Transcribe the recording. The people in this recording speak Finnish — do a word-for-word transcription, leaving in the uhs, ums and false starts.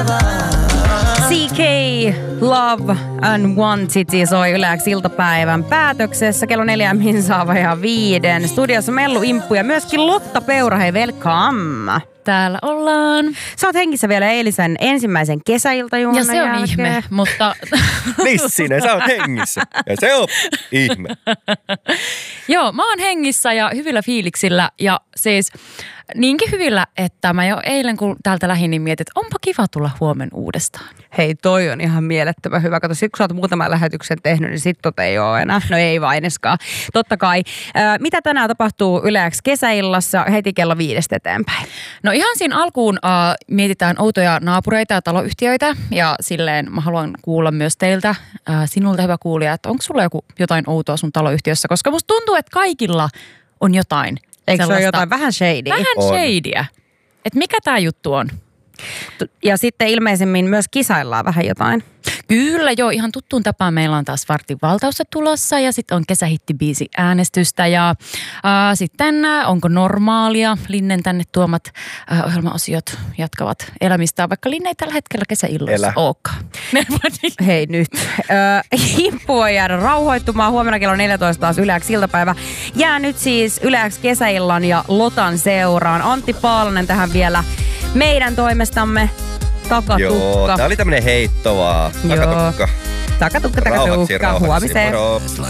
C K, Love and Wanted soi Yle X iltapäivän päätöksessä. Kello neljä minsaa vajaa viiden. Studiossa Mellu Imppu ja myöskin Lotta Peura. Hei, welcome. Täällä ollaan. Sä oot hengissä vielä eilisen ensimmäisen kesäiltajuoman Ja se on jälkeen. ihme, mutta... Missinen, sä oot hengissä. Ja se on ihme. Joo, mä oon hengissä ja hyvillä fiiliksillä ja siis niinkin hyvillä, että mä jo eilen kun täältä lähdin, niin mietin, että onpa kiva tulla huomenna uudestaan. Hei, toi on ihan mielettömän hyvä. Kato, sit kun sä oot muutaman lähetyksen tehnyt, niin sit tot ei oo enää. No ei vaineskaan. Totta kai. Äh, mitä tänään tapahtuu Yle X kesäillassa heti kello viidestä eteenpäin? No ihan siinä alkuun äh, mietitään outoja naapureita ja taloyhtiöitä ja silleen mä haluan kuulla myös teiltä, äh, sinulta hyvä kuulija, että onko sulla joku, jotain outoa sun taloyhtiössä, koska musta tuntuu, että kaikilla on jotain. Eikö se ole jotain vähän shadyä? Vähän shadyä. Että mikä tää juttu on? Ja sitten ilmeisemmin myös kisaillaan vähän jotain. Kyllä joo, ihan tuttuun tapaan meillä on taas vartin valtausta tulossa ja sitten on kesähittibiisi äänestystä ja äh, sitten äh, onko normaalia Linnen tänne tuomat äh, ohjelmaosiot jatkavat elämistään, vaikka Linne ei tällä hetkellä kesäilloissa olekaan. Hei nyt. Himppu voi jäädä rauhoittumaan. Huomenna kello neljätoista taas Yle X iltapäivä. Jää nyt siis Yle X kesäillan ja Lotan seuraan. Antti Paalonen tähän vielä meidän toimestamme. Takatukka. Joo, tää oli tämmönen heitto vaan. Takatukka. Takatukka, takatukka. Huomiseen.